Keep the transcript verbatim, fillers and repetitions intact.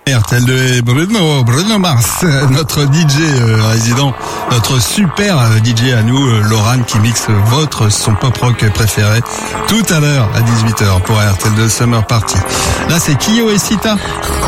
R T L deux et Bruno, Bruno Mars, notre D J euh, résident, notre super euh, D J à nous, euh, Laurent, qui mixe votre son pop rock préféré tout à l'heure à dix-huit heures pour R T L deux Summer Party. Là, c'est Kyo et Sita.